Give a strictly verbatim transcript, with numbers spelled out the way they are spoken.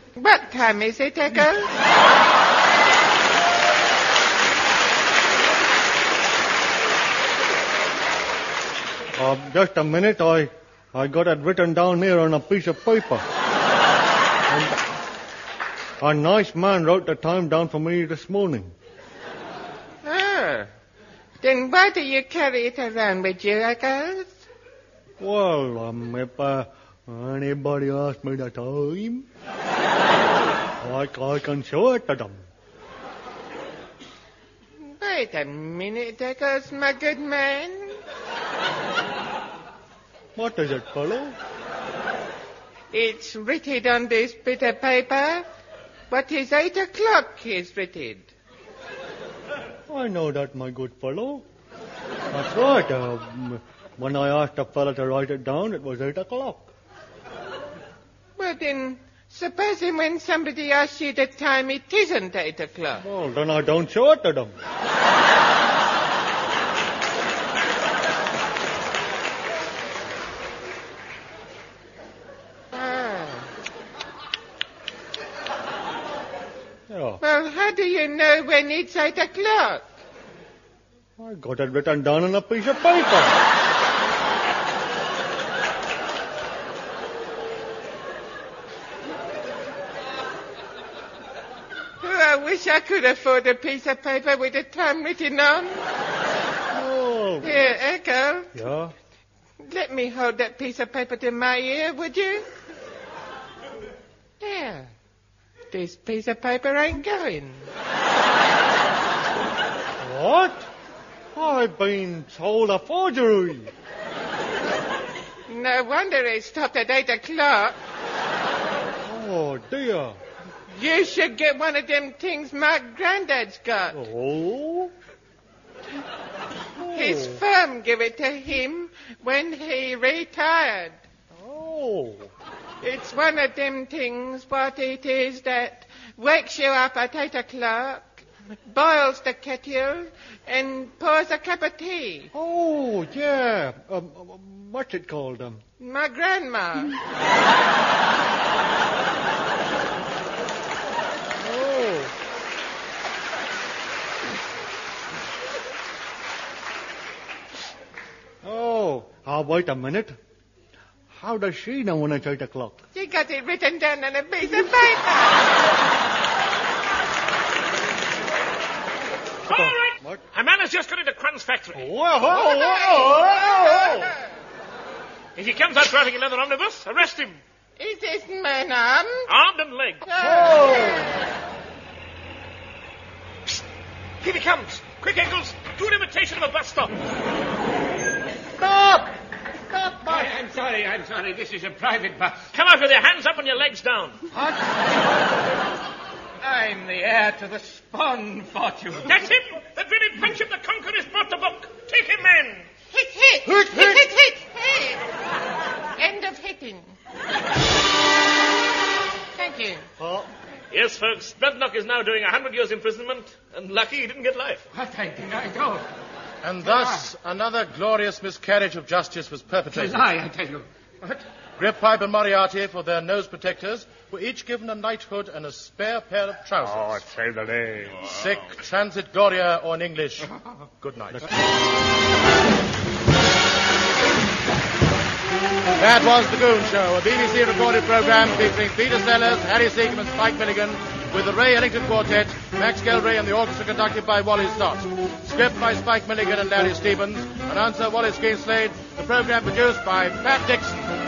What time is it, Echo? Uh, just a minute, I I got it written down here on a piece of paper. And a nice man wrote the time down for me this morning. Oh. Then why do you carry it around with you, Echo? Well, um, if uh, anybody asks me the time, I, I can show it to them. Wait a minute, Echoes, my good man. What is it, fellow? It's written on this bit of paper. What is eight o'clock is written. I know that, my good fellow. That's right. Uh, when I asked the fellow to write it down, it was eight o'clock. Well, then, supposing when somebody asks you the time, it isn't eight o'clock. Well, then I don't show it to them. Yeah. Well, how do you know when it's eight o'clock? I got it written down on a piece of paper. Oh, I wish I could afford a piece of paper with the time written on. Oh. Here, Echo. Yeah? Let me hold that piece of paper to my ear, would you? There. This piece of paper ain't going. What? I've been told a forgery. No wonder it stopped at eight o'clock. Oh, dear. You should get one of them things my granddad's got. Oh? His firm gave it to him when he retired. Oh. It's one of them things, what it is, that wakes you up at eight o'clock, boils the kettle, and pours a cup of tea. Oh, yeah. Um, what's it called? Um? My grandma. Oh. Oh. Ah, wait a minute. How does she know when it's eight o'clock? She got it written down on a piece of paper. All right. What? A man has just got into Crun's factory. Whoa, whoa, whoa, whoa. If he comes out driving a leather omnibus, arrest him. Is this man armed? Armed and legged. Oh. Here he comes. Quick, Eccles. Do an imitation of a bus stop. Stop! Stop, I, I'm sorry, I'm sorry. This is a private bus. Come out with your hands up and your legs down. What? I'm the heir to the Spon fortune. That's him. The very punch of the conqueror's brought the book. Take him, men. Hit, hit. Hit, hit, hit. hit, hit. End of hitting. Thank you. Oh. Yes, folks. Bloodnock is now doing a hundred years imprisonment, and lucky he didn't get life. What I deny go. And thus, another glorious miscarriage of justice was It's a perpetrated. lie, I tell you. What? Grippipe and Moriarty, for their nose protectors, were each given a knighthood and a spare pair of trousers. save the day. Sic transit gloria, or in English, good night. That was The Goon Show, a B B C recorded program featuring Peter Sellers, Harry Seacombe and Spike Milligan, with the Ray Ellington Quartet, Max Gelray and the orchestra conducted by Wally Stott. Script by Spike Milligan and Larry Stevens. Announcer Wallace Greenslade. The program produced by Pat Dixon.